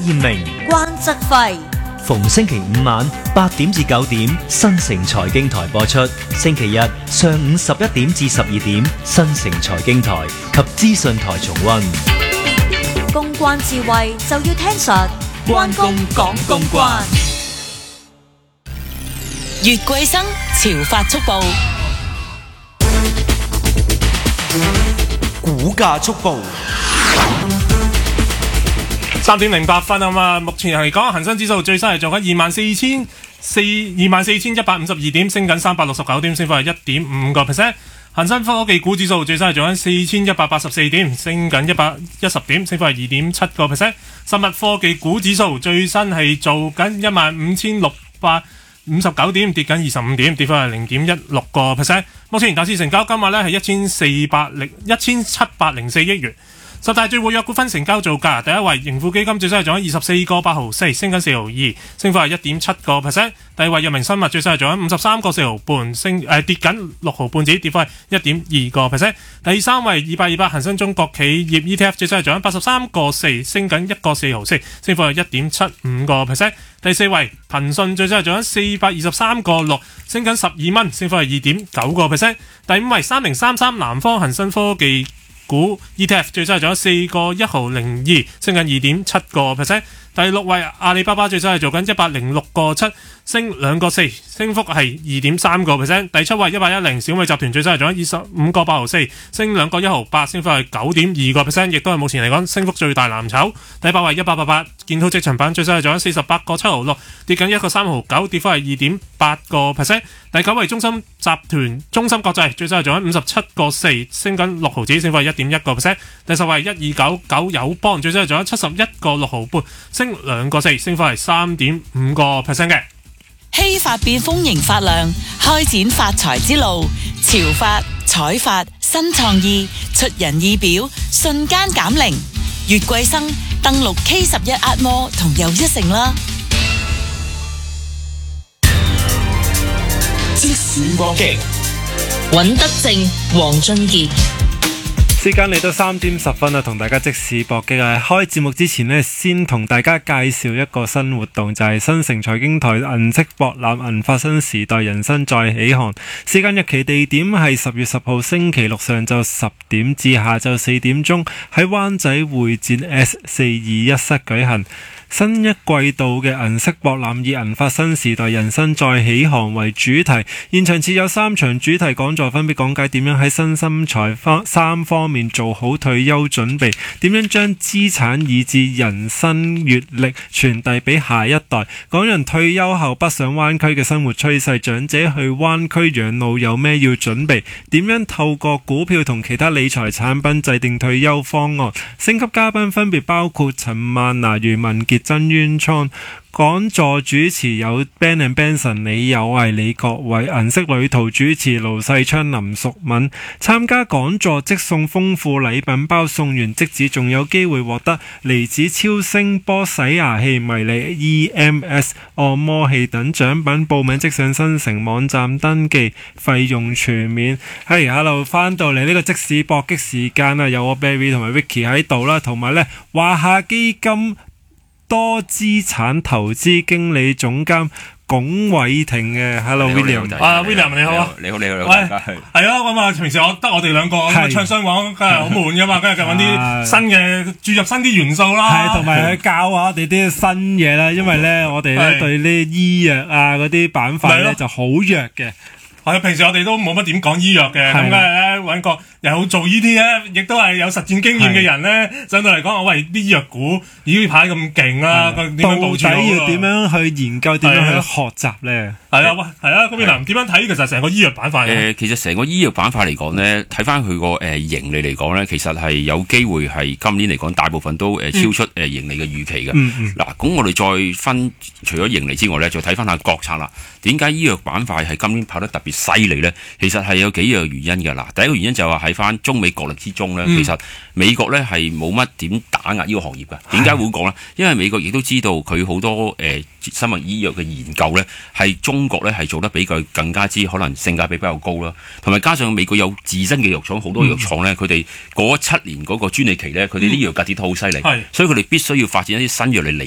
燕明、 關則輝。 逢星期五晚8點至9點，新城財經台播出；星期日上午11點至12點，新城財經台及資訊台重溫。 公關智慧就要聽實，關公講公關。 月桂生潮發速報， 股價速報。 3點08分啊嘛，目前嚟講，恒生指數最新係做緊24,152點，升緊369點，升幅係 1.5%。恒生科技股指數最新係做緊4184點，升緊110點，升幅係 2.7%。生物科技股指數最新係做緊15,659點，跌緊25點，跌幅係 0.16%。目前大市成交金額呢係1704億元。十大最活躍股份成交造價，第一位盈富基金最新係做緊24個8毫4，升緊4毫2，升幅係 1.7%。第二位藥明生物最新係做緊53個4毫半，跌緊6毫半子，跌幅係 1.2%。第三位200恒生中國企業 ETF 最新係做緊83個4，升緊1個4毫4，升幅係 1.75%。第四位騰訊最新係做緊423個6，升緊12蚊，升幅係 2.9%。第五位3033南方恒生科技股 ETF 最新係做咗4個1毫02，升緊 2.7%。第六位阿里巴巴最新係做緊106個7，升2個4，升幅係 2.3%。第七位110小米集團最新係做緊25個8毫4，升2個1毫8，升幅係 9.2%， 亦都係目前嚟講升幅最大藍籌。第八位1888建滔積層板最新係做緊48個7毫6，跌緊1個3毫9，跌幅係 2.8%。第九位中芯集團中芯國際最新係做緊57個4，升緊6毫子，升幅係 1.1%。第十位1299友邦最新係做緊71個6毫半，升2個4，升幅係 3.5% 嘅。 希發變豐盈發亮，開展發財之路。潮發、彩發、新創意，出人意表，瞬間減齡。月桂生登錄 K11 Atmore 同又一城啦。 即時搏擊， 尹德正、黃俊傑。 時間嚟到3點10分啦，同大家即時搏擊啊！開節目之前呢，先同大家介紹一個新活動，就係新城財經台銀色博覽銀發新時代人生再起航。時間日期地點係10月10號星期六上晝10點至下晝4點鐘，喺灣仔會展 S421 室舉行。新一季度嘅銀色博覽以銀發新時代人生再起航為主題，現場設有3場主題講座，分別講解點樣喺身心財3方面做好退休準備，點樣將資產以至人生閱歷傳遞俾下一代，港人退休後北上灣區嘅生活趨勢，長者去灣區養老有咩要準備，點樣透過股票同其他理財產品制定退休方案。星級嘉賓分別包括陳曼娜、余文傑、曾淵滄。講座主持有 Ben and Benson 李友毅、李國偉，銀色旅途主持盧世昌、林淑敏。參加講座即送豐富禮品包，送完即止仲有機會獲得離子超聲波洗牙器、迷你 EMS 按摩器等獎品。報名即上新城網站登記，費用全免。hello 翻到嚟呢個即時搏擊時間啊，有我 Barry 同埋 Vicky 喺度啦，同埋呢華夏基金多資產投資經理總監龔偉霆嘅。 Hello William。 William 你好啊。你好。係啊，咁啊，平時我哋兩個咁唱雙簧，梗係好悶噶嘛，跟住就揾啲新嘅注入新啲元素啦， 係同埋去教下我哋啲新嘢啦，因為咧我哋咧對呢醫藥啊嗰啲板塊咧就好弱嘅。 平時我哋都冇乜點講醫藥嘅，咁梗係咧揾個有做呢啲咧，亦都係有實戰經驗嘅人咧，上到嚟講，喂，啲醫藥股呢排咁勁啦，點樣部署好？到底要點樣去研究，點樣去學習咧？係啊，咁嗱，點樣睇其實成個醫藥板塊？ 其實成個醫藥板塊嚟講咧，睇翻佢個盈利嚟講咧，其實係有機會係今年嚟講，大部分都超出盈利嘅預期嘅。嗱，咁我哋再分除咗盈利之外咧，再睇翻下國策啦。點解醫藥板塊係今年跑得特別犀利咧？其實係有幾樣原因嘅。嗱，第一個原因就係話喺翻中美角力之中咧，其實美國咧係冇乜點打壓呢個行業嘅。點解會講咧？因為美國亦都知道佢好多生物醫藥嘅研究咧，係中國咧係做得比佢更加之可能性價比比較高啦。同埋加上美國有自身嘅藥廠，好多藥廠咧，佢哋過咗7年嗰個專利期咧，佢哋啲藥價跌得好犀利，所以佢哋必須要發展一啲新藥嚟